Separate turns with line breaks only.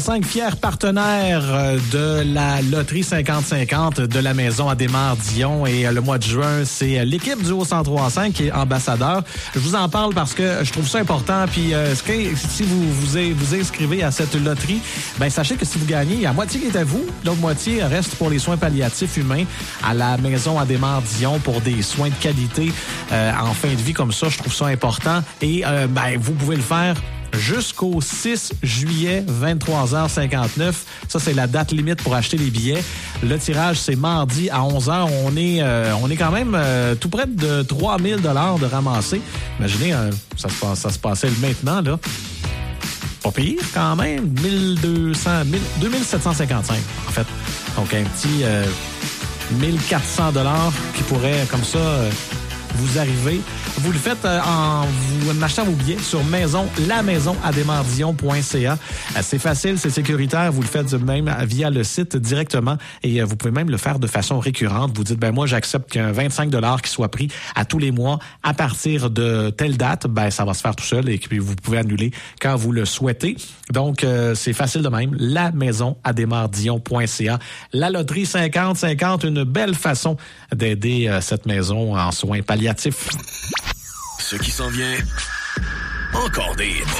5 fiers partenaires de la loterie 50-50 de la maison Adhémar-Dion. Et le mois de juin, c'est l'équipe du Haut-103.5 qui est ambassadeur. Je vous en parle parce que je trouve ça important. Puis si vous inscrivez à cette loterie, ben sachez que si vous gagnez, la moitié qui est à vous, l'autre moitié reste pour les soins palliatifs humains à la maison Adhémar-Dion pour des soins de qualité en fin de vie comme ça. Je trouve ça important. Et vous pouvez le faire jusqu'au 6 juillet, 23h59. Ça, c'est la date limite pour acheter les billets. Le tirage, c'est mardi à 11h. On est quand même tout près de 3 000 $ de ramasser. Imaginez, ça se passait maintenant, là. Pas pire, quand même. 2755, en fait. Donc, un petit 1400 $ qui pourrait, comme ça... vous arrivez. Vous le faites en achetant vos billets sur lamaisonadhémardion.ca. C'est facile, c'est sécuritaire. Vous le faites même via le site directement et vous pouvez même le faire de façon récurrente. Vous dites, moi, j'accepte qu'un 25 $ qui soit pris à tous les mois à partir de telle date. Ça va se faire tout seul et puis vous pouvez annuler quand vous le souhaitez. Donc, c'est facile de même. lamaisonadhémardion.ca. La loterie 50-50, une belle façon d'aider cette maison en soins palliatifs.
Ce qui s'en vient, encore des hits.